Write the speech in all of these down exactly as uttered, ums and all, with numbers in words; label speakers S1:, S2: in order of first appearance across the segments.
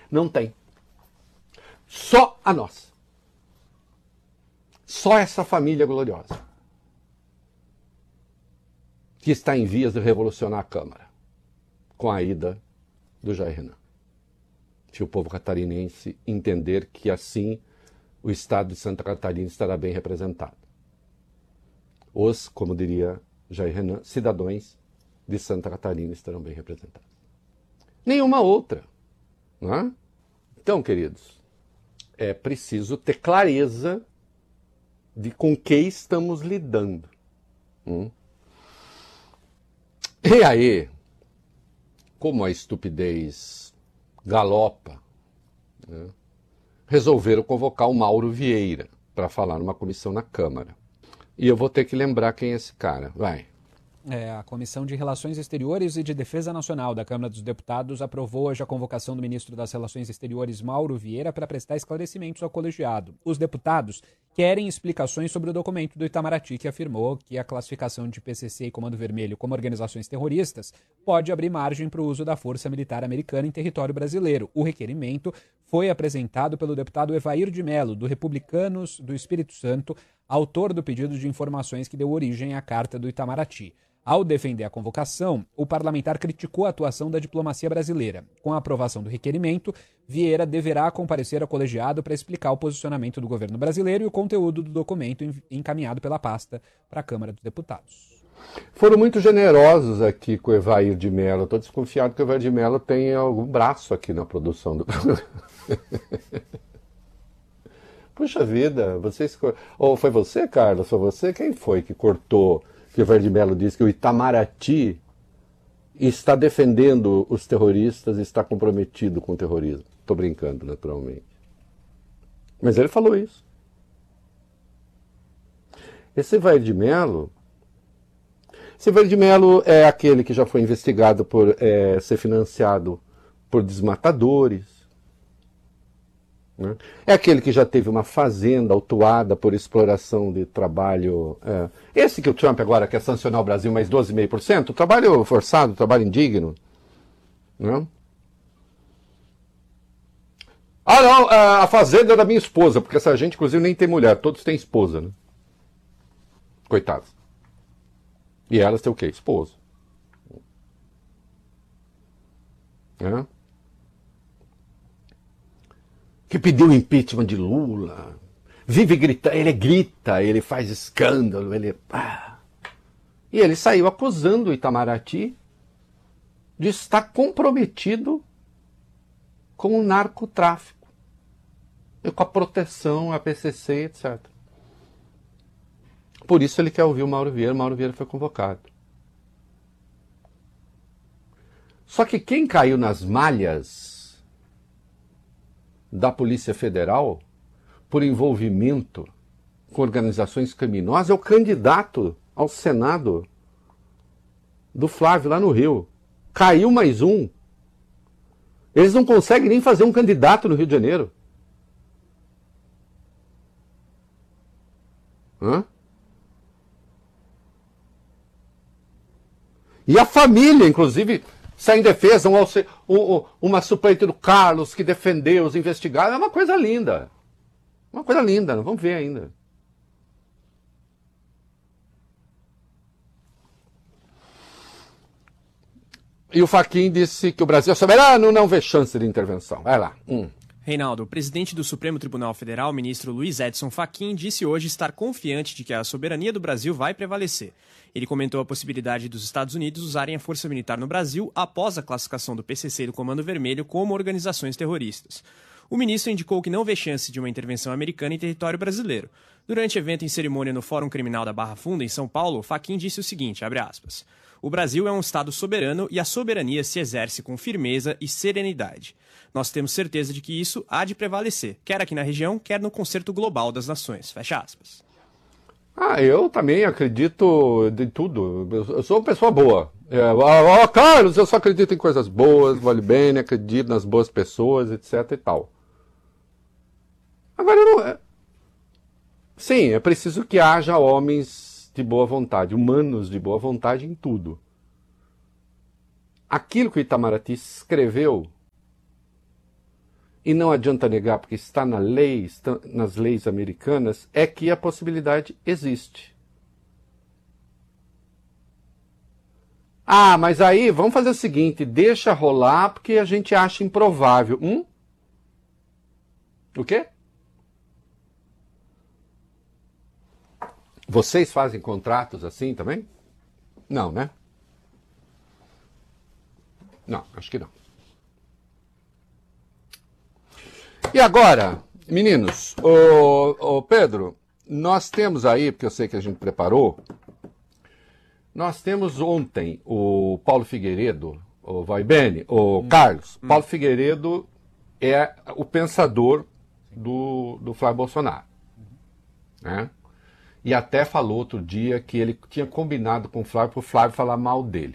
S1: Não tem. Só a nossa. Só essa família gloriosa que está em vias de revolucionar a Câmara com a ida do Jair Renan. Se o povo catarinense entender que assim o estado de Santa Catarina estará bem representado. Os, como diria Jair Renan, cidadãos de Santa Catarina estarão bem representados. Nenhuma outra. Não é? Então, queridos, é preciso ter clareza de com que estamos lidando. Hum? E aí, como a estupidez galopa, né, resolveram convocar o Mauro Vieira para falar numa comissão na Câmara. E eu vou ter que lembrar quem é esse cara. Vai.
S2: É, a Comissão de Relações Exteriores e de Defesa Nacional da Câmara dos Deputados aprovou hoje a convocação do ministro das Relações Exteriores, Mauro Vieira, para prestar esclarecimentos ao colegiado. Os deputados querem explicações sobre o documento do Itamaraty, que afirmou que a classificação de P C C e Comando Vermelho como organizações terroristas pode abrir margem para o uso da Força Militar Americana em território brasileiro. O requerimento foi apresentado pelo deputado Evair de Mello, do Republicanos do Espírito Santo, autor do pedido de informações que deu origem à Carta do Itamaraty. Ao defender a convocação, o parlamentar criticou a atuação da diplomacia brasileira. Com a aprovação do requerimento, Vieira deverá comparecer ao colegiado para explicar o posicionamento do governo brasileiro e o conteúdo do documento encaminhado pela pasta para a Câmara dos Deputados.
S1: Foram muito generosos aqui com o Evair de Mello. Estou desconfiado que o Evair de Mello tem algum braço aqui na produção do programa. Puxa vida, vocês... Ou foi você, Carlos? Foi você? Quem foi que cortou... que o Evair de Mello disse que o Itamaraty está defendendo os terroristas e está comprometido com o terrorismo. Estou brincando, naturalmente. Mas ele falou isso. Esse Evair de Mello... Esse Evair de Mello é aquele que já foi investigado por é, ser financiado por desmatadores. Né? É aquele que já teve uma fazenda autuada por exploração de trabalho... É. Esse que o Trump agora quer sancionar o Brasil mais doze vírgula cinco por cento, trabalho forçado, trabalho indigno. Né? Ah, não, a fazenda é da minha esposa, porque essa gente, inclusive, nem tem mulher, todos têm esposa. Né? Coitados. E elas têm o quê? Esposa. Né? Que pediu o impeachment de Lula, vive gritando, ele grita, ele faz escândalo, ele... Ah. E ele saiu acusando o Itamaraty de estar comprometido com o narcotráfico, e com a proteção, a P C C, etcétera. Por isso ele quer ouvir o Mauro Vieira, o Mauro Vieira foi convocado. Só que quem caiu nas malhas da Polícia Federal por envolvimento com organizações criminosas é o candidato ao Senado do Flávio lá no Rio. Caiu mais um. Eles não conseguem nem fazer um candidato no Rio de Janeiro. Hã? E a família, inclusive, sai em defesa, um, um, uma suplente do Carlos que defendeu os investigados. É uma coisa linda. Uma coisa linda, vamos ver ainda. E o Fachin disse que o Brasil é soberano, não vê chance de intervenção. Vai lá. Hum.
S3: Reinaldo, o presidente do Supremo Tribunal Federal, ministro Luiz Edson Fachin, disse hoje estar confiante de que a soberania do Brasil vai prevalecer. Ele comentou a possibilidade dos Estados Unidos usarem a força militar no Brasil após a classificação do P C C e do Comando Vermelho como organizações terroristas. O ministro indicou que não vê chance de uma intervenção americana em território brasileiro. Durante evento em cerimônia no Fórum Criminal da Barra Funda, em São Paulo, Fachin disse o seguinte, abre aspas, o Brasil é um Estado soberano e a soberania se exerce com firmeza e serenidade. Nós temos certeza de que isso há de prevalecer, quer aqui na região, quer no concerto global das nações. Fecha aspas.
S1: Ah, eu também acredito de tudo. Eu sou uma pessoa boa. É, ó, Carlos, eu só acredito em coisas boas, vale bem, acredito nas boas pessoas, etc e tal. Agora, eu não... Sim, é preciso que haja homens de boa vontade, humanos de boa vontade em tudo. Aquilo que o Itamaraty escreveu e não adianta negar porque está na lei, está nas leis americanas, é que a possibilidade existe. Ah, mas aí vamos fazer o seguinte, deixa rolar porque a gente acha improvável. Hum? O quê? Vocês fazem contratos assim também? Não, né? Não, acho que não. E agora, meninos, o, o Pedro, nós temos aí, porque eu sei que a gente preparou, nós temos ontem o Paulo Figueiredo, o Vai Bene, o hum. Carlos. Hum. Paulo Figueiredo é o pensador do, do Flávio Bolsonaro. Né? E até falou outro dia que ele tinha combinado com o Flávio para o Flávio falar mal dele.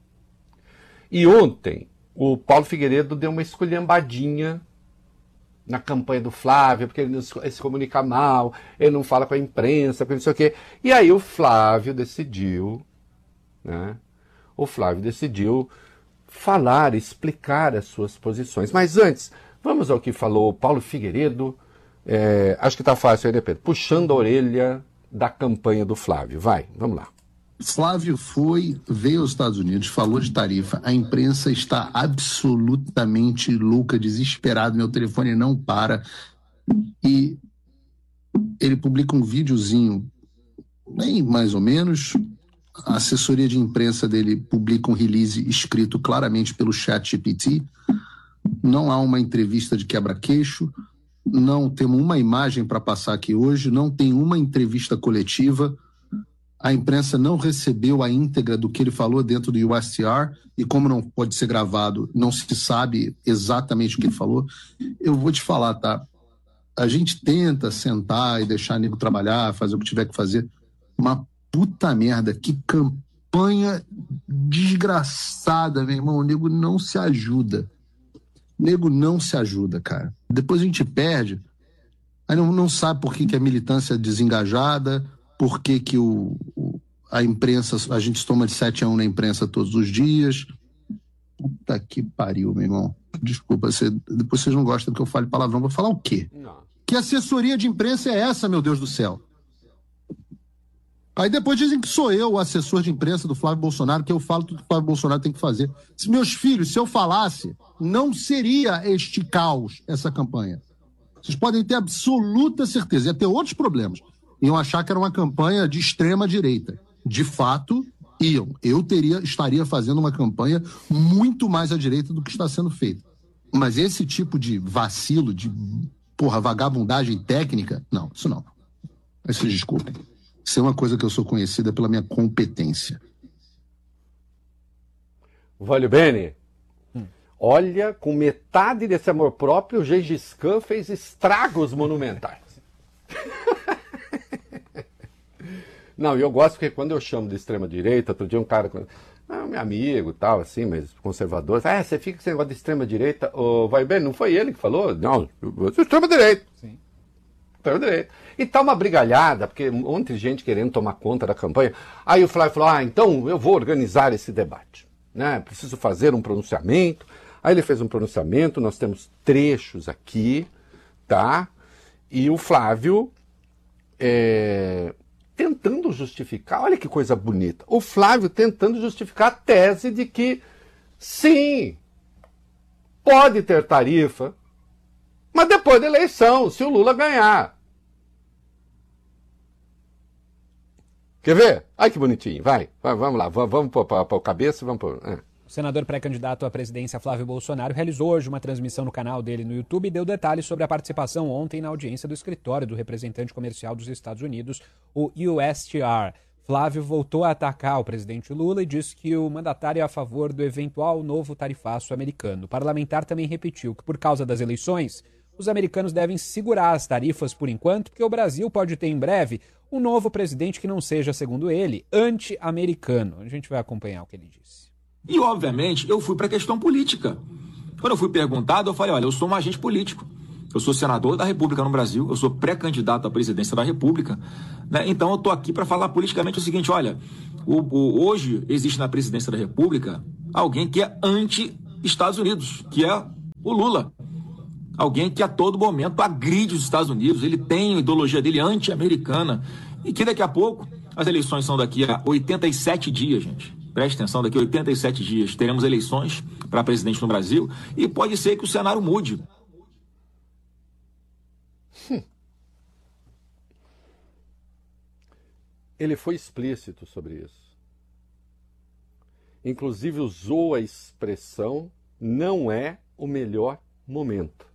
S1: E ontem, o Paulo Figueiredo deu uma esculhambadinha na campanha do Flávio, porque ele, ele se comunica mal, ele não fala com a imprensa, porque não sei o quê. E aí o Flávio decidiu, né? O Flávio decidiu falar, explicar as suas posições. Mas antes, vamos ao que falou o Paulo Figueiredo. É, acho que está fácil aí, né, Pedro? Puxando a orelha da campanha do Flávio. Vai, vamos lá.
S4: Flávio foi, veio aos Estados Unidos, falou de tarifa, a imprensa está absolutamente louca, desesperada, meu telefone não para, e ele publica um videozinho, bem mais ou menos, a assessoria de imprensa dele publica um release escrito claramente pelo ChatGPT, não há uma entrevista de quebra-queixo, não temos uma imagem para passar aqui hoje, não tem uma entrevista coletiva. A imprensa não recebeu a íntegra do que ele falou dentro do U S T R, e como não pode ser gravado, não se sabe exatamente o que ele falou. Eu vou te falar, tá? A gente tenta sentar e deixar o nego trabalhar, fazer o que tiver que fazer. Uma puta merda, que campanha desgraçada, meu irmão. O nego não se ajuda. O nego não se ajuda, cara. Depois a gente perde, aí não, não sabe por que, que a militância é desengajada, por que, que o, o, a imprensa, a gente toma de sete a um na imprensa todos os dias. Puta que pariu, meu irmão. Desculpa, você, depois vocês não gostam que eu fale palavrão. Vou falar o quê? Não. Que assessoria de imprensa é essa, meu Deus do céu? Aí depois dizem que sou eu o assessor de imprensa do Flávio Bolsonaro, que eu falo tudo que o Flávio Bolsonaro tem que fazer. Se meus filhos, se eu falasse, não seria este caos, essa campanha. Vocês podem ter absoluta certeza. Ia ter outros problemas. Iam achar que era uma campanha de extrema direita. De fato, iam. Eu teria, estaria fazendo uma campanha muito mais à direita do que está sendo feita. Mas esse tipo de vacilo, de porra, vagabundagem técnica, não, isso não. Mas se desculpem. Isso é uma coisa que eu sou conhecida pela minha competência.
S1: Vale bene. Hum. Olha, com metade desse amor próprio, o Gengis Khan fez estragos monumentais. Não, eu gosto porque quando eu chamo de extrema-direita, outro dia um cara, ah, meu amigo tal, assim, mas conservador, ah, você fica com esse negócio de extrema-direita, oh, vai bem, não foi ele que falou? Não, extrema-direita. Sim. Extrema-direita. E tá uma brigalhada, porque um monte de gente querendo tomar conta da campanha. Aí o Flávio falou, ah, então eu vou organizar esse debate, né? Preciso fazer um pronunciamento. Aí ele fez um pronunciamento, nós temos trechos aqui, tá? E o Flávio... É... tentando justificar, olha que coisa bonita, o Flávio tentando justificar a tese de que, sim, pode ter tarifa, mas depois da eleição, se o Lula ganhar. Quer ver? Ai, que bonitinho, vai, vai vamos lá, vamos, vamos para o cabeça, vamos para... É.
S2: O senador pré-candidato à presidência Flávio Bolsonaro realizou hoje uma transmissão no canal dele no YouTube e deu detalhes sobre a participação ontem na audiência do escritório do representante comercial dos Estados Unidos, o U S T R. Flávio voltou a atacar o presidente Lula e disse que o mandatário é a favor do eventual novo tarifaço americano. O parlamentar também repetiu que, por causa das eleições, os americanos devem segurar as tarifas por enquanto, porque o Brasil pode ter em breve um novo presidente que não seja, segundo ele, anti-americano. A gente vai acompanhar o que ele disse.
S5: E, obviamente, eu fui para a questão política. Quando eu fui perguntado, eu falei, olha, eu sou um agente político. Eu sou senador da República no Brasil, eu sou pré-candidato à presidência da República, né? Então eu estou aqui para falar politicamente o seguinte, olha, o, o, hoje existe na presidência da República alguém que é anti-Estados Unidos, que é o Lula. Alguém que a todo momento agride os Estados Unidos, ele tem a ideologia dele anti-americana, e que daqui a pouco, as eleições são daqui a oitenta e sete dias, gente. Preste atenção, daqui a oitenta e sete dias teremos eleições para presidente no Brasil, e pode ser que o cenário mude.
S1: Hum. Ele foi explícito sobre isso. Inclusive usou a expressão "não é o melhor momento".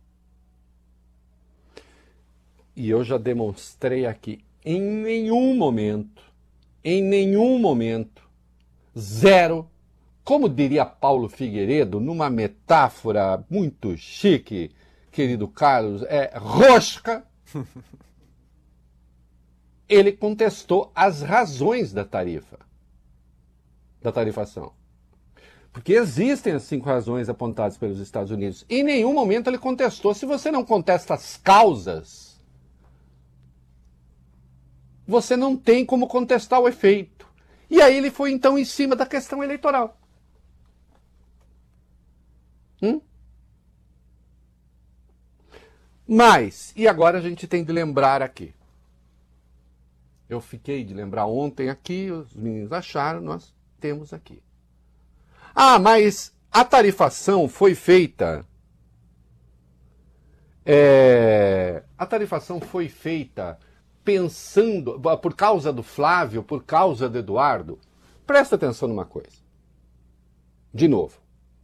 S1: E eu já demonstrei aqui, em nenhum momento, em nenhum momento, zero, como diria Paulo Figueiredo, numa metáfora muito chique, querido Carlos, é rosca, ele contestou as razões da tarifa, da tarifação. Porque existem as cinco razões apontadas pelos Estados Unidos. Em nenhum momento ele contestou. Se você não contesta as causas, você não tem como contestar o efeito. E aí ele foi então em cima da questão eleitoral. Hum? Mas, e agora a gente tem de lembrar aqui. Eu fiquei de lembrar ontem aqui, os meninos acharam, nós temos aqui. Ah, mas a tarifação foi feita... É, a tarifação foi feita pensando... Por causa do Flávio, por causa do Eduardo. Presta atenção numa coisa. De novo.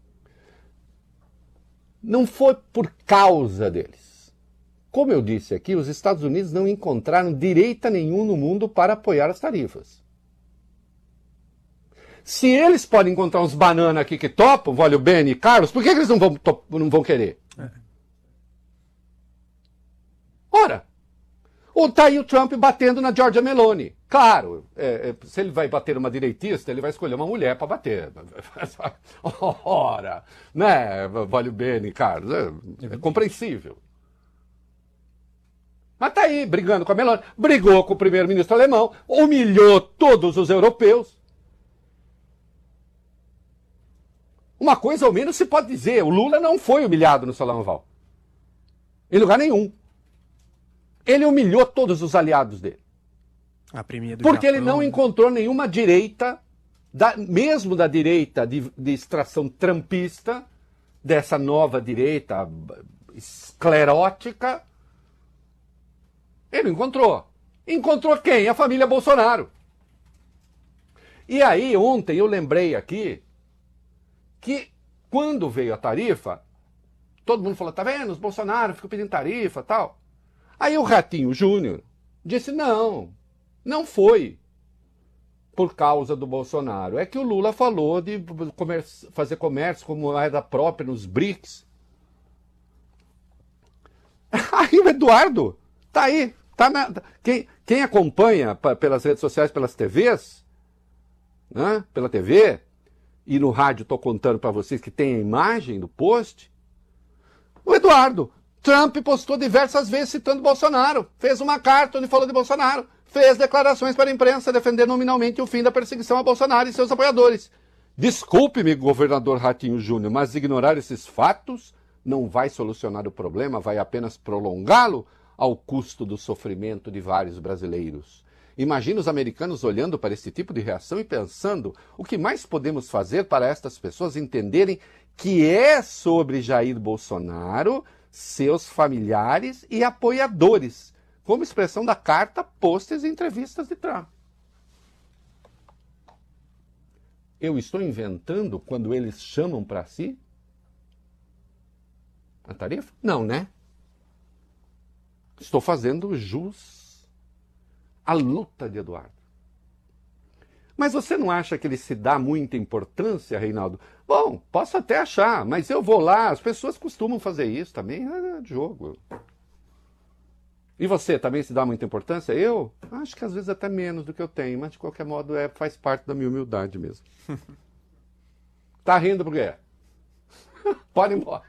S1: Não foi por causa deles. Como eu disse aqui, os Estados Unidos não encontraram direita nenhum no mundo para apoiar as tarifas. Se eles podem encontrar uns bananas aqui que topam, Vólio Bene e Carlos, por que, que eles não vão, não vão querer? É. Ora, ou tá aí o Trump batendo na Giorgia Meloni. Claro, é, é, se ele vai bater uma direitista, ele vai escolher uma mulher para bater. Ora, né, Vólio Bene e Carlos, é, é compreensível. Mas tá aí, brigando com a Meloni, brigou com o primeiro-ministro alemão, humilhou todos os europeus. Uma coisa ao menos se pode dizer, o Lula não foi humilhado no Salão Oval. Em lugar nenhum. Ele humilhou todos os aliados dele.
S3: A premier do
S1: Porque
S3: Japão,
S1: ele não encontrou nenhuma direita, da, mesmo da direita de, de extração trumpista, dessa nova direita esclerótica, ele não encontrou. Encontrou quem? A família Bolsonaro. E aí, ontem eu lembrei aqui que quando veio a tarifa, todo mundo falou, tá vendo, os Bolsonaro ficam pedindo tarifa e tal. Aí o Ratinho Júnior disse, não, não foi por causa do Bolsonaro. É que o Lula falou de comércio, fazer comércio como moeda própria nos BRICS. Aí o Eduardo, tá aí. Tá na, quem, quem acompanha pelas redes sociais, pelas T Vs, né, pela T V... E no rádio estou contando para vocês que tem a imagem do post. O Eduardo, Trump postou diversas vezes citando Bolsonaro. Fez uma carta onde falou de Bolsonaro. Fez declarações para a imprensa defender nominalmente o fim da perseguição a Bolsonaro e seus apoiadores. Desculpe-me, governador Ratinho Júnior, mas ignorar esses fatos não vai solucionar o problema, vai apenas prolongá-lo ao custo do sofrimento de vários brasileiros. Imagina os americanos olhando para esse tipo de reação e pensando o que mais podemos fazer para estas pessoas entenderem que é sobre Jair Bolsonaro, seus familiares e apoiadores, como expressão da carta, pôsteres e entrevistas de Trump. Eu estou inventando quando eles chamam para si a tarifa? Não, né? Estou fazendo jus a luta de Eduardo. Mas você não acha que ele se dá muita importância, Reinaldo? Bom, posso até achar, mas eu vou lá, as pessoas costumam fazer isso também, é de jogo. E você também se dá muita importância? Eu? Acho que às vezes até menos do que eu tenho, mas de qualquer modo é, faz parte da minha humildade mesmo. Tá rindo por quê? Pode ir embora.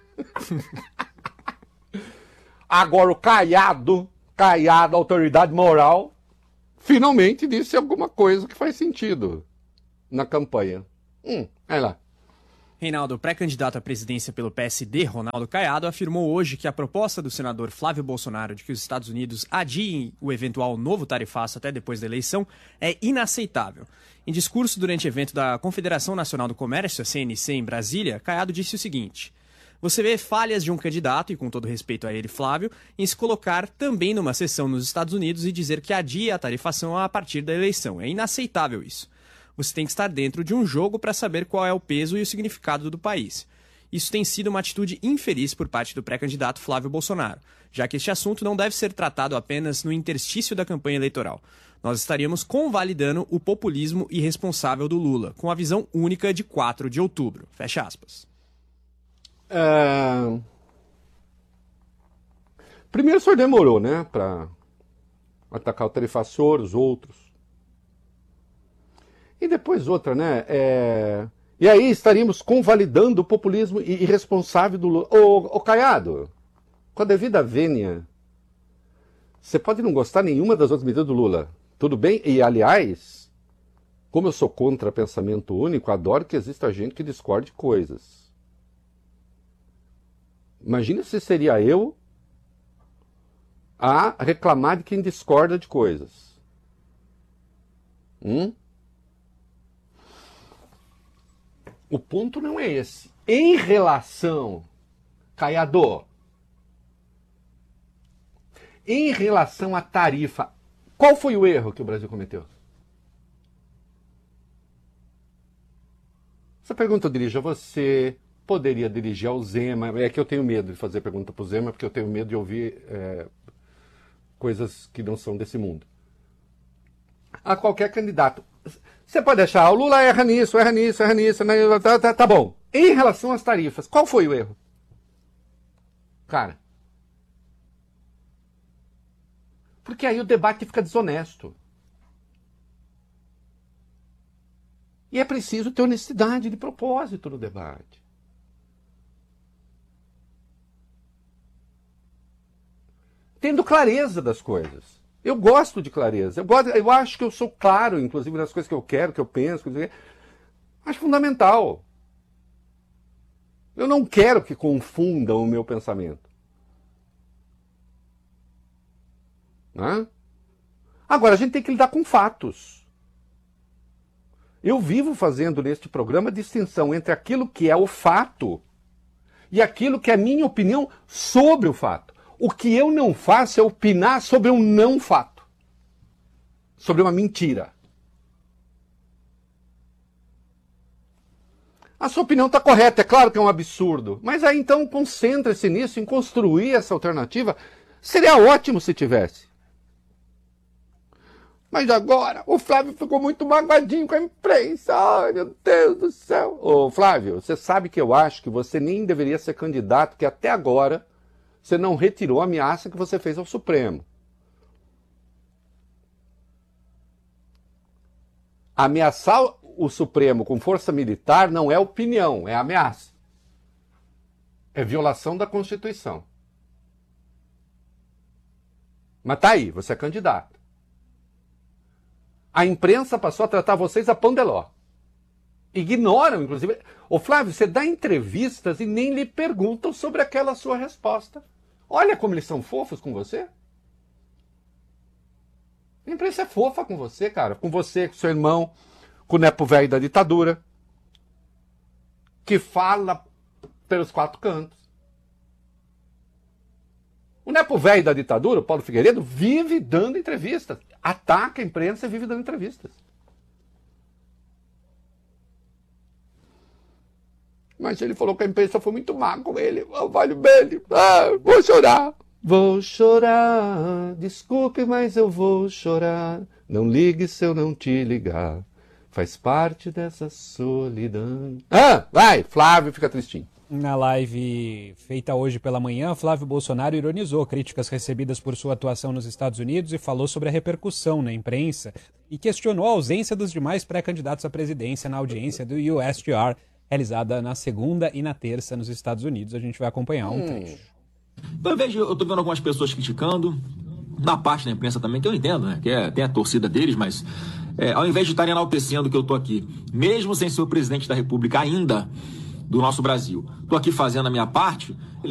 S1: Agora o Caiado, Caiado, autoridade moral, finalmente disse alguma coisa que faz sentido na campanha. Hum, vai lá.
S3: Reinaldo, pré-candidato à presidência pelo P S D, Ronaldo Caiado, afirmou hoje que a proposta do senador Flávio Bolsonaro de que os Estados Unidos adiem o eventual novo tarifaço até depois da eleição é inaceitável. Em discurso durante evento da Confederação Nacional do Comércio, a C N C, em Brasília, Caiado disse o seguinte: você vê falhas de um candidato, e com todo respeito a ele, Flávio, em se colocar também numa sessão nos Estados Unidos e dizer que adia a tarifação a partir da eleição. É inaceitável isso. Você tem que estar dentro de um jogo para saber qual é o peso e o significado do país. Isso tem sido uma atitude infeliz por parte do pré-candidato Flávio Bolsonaro, já que este assunto não deve ser tratado apenas no interstício da campanha eleitoral. Nós estaríamos convalidando o populismo irresponsável do Lula, com a visão única de quatro de outubro. Fecha aspas.
S1: É... Primeiro o senhor demorou, né, para atacar o tarifacior, os outros. E depois outra, né? É... E aí estaríamos convalidando o populismo irresponsável do Lula. Ô, ô Caiado, com a devida vênia, você pode não gostar nenhuma das outras medidas do Lula. Tudo bem? E, aliás, como eu sou contra pensamento único, adoro que exista gente que discorde de coisas. Imagina se seria eu a reclamar de quem discorda de coisas. Hum? O ponto não é esse. Em relação, Caiado, em relação à tarifa, qual foi o erro que o Brasil cometeu? Essa pergunta eu dirijo a você, poderia dirigir ao Zema. É que eu tenho medo de fazer pergunta para o Zema, porque eu tenho medo de ouvir é, coisas que não são desse mundo. A qualquer candidato. Você pode achar, o Lula erra nisso, erra nisso, erra nisso, né? tá, tá, tá bom. Em relação às tarifas, qual foi o erro? Cara, porque aí o debate fica desonesto. E é preciso ter honestidade de propósito no debate. Tendo clareza das coisas. Eu gosto de clareza. Eu, gosto, eu acho que eu sou claro, inclusive, nas coisas que eu quero, que eu penso. Que eu... Acho fundamental. Eu não quero que confundam o meu pensamento. Né? Agora, a gente tem que lidar com fatos. Eu vivo fazendo neste programa distinção entre aquilo que é o fato e aquilo que é a minha opinião sobre o fato. O que eu não faço é opinar sobre um não fato. Sobre uma mentira. A sua opinião está correta, é claro que é um absurdo. Mas aí então concentre-se nisso, em construir essa alternativa. Seria ótimo se tivesse. Mas agora, o Flávio ficou muito magoadinho com a imprensa. Ai, meu Deus do céu. Ô, Flávio, você sabe que eu acho que você nem deveria ser candidato, que até agora você não retirou a ameaça que você fez ao Supremo. Ameaçar o Supremo com força militar não é opinião, é ameaça. É violação da Constituição. Mas tá aí, você é candidato. A imprensa passou a tratar vocês a pandeló. Ignoram, inclusive. Ô Flávio, você dá entrevistas e nem lhe perguntam sobre aquela sua resposta. Olha como eles são fofos com você. A imprensa é fofa com você, cara. Com você, com seu irmão, com o nepo velho da ditadura, que fala pelos quatro cantos. O nepo velho da ditadura, o Paulo Figueiredo, vive dando entrevistas. Ataca a imprensa e vive dando entrevistas. Mas ele falou que a imprensa foi muito má com ele. Oh, vale bem. Ah, vou chorar. Vou chorar. Desculpe, mas eu vou chorar. Não ligue se eu não te ligar. Faz parte dessa solidão. Ah, vai, Flávio fica tristinho.
S2: Na live feita hoje pela manhã, Flávio Bolsonaro ironizou críticas recebidas por sua atuação nos Estados Unidos e falou sobre a repercussão na imprensa e questionou a ausência dos demais pré-candidatos à presidência na audiência do U S T R, realizada na segunda e na terça nos Estados Unidos. A gente vai acompanhar um hum. trecho.
S5: Então, ao invés de, eu tô vendo algumas pessoas criticando, na parte da imprensa também, que eu entendo, né? Que é, tem a torcida deles, mas é, ao invés de estarem enaltecendo que eu tô aqui, mesmo sem ser o presidente da República ainda, do nosso Brasil. Estou aqui fazendo a minha parte.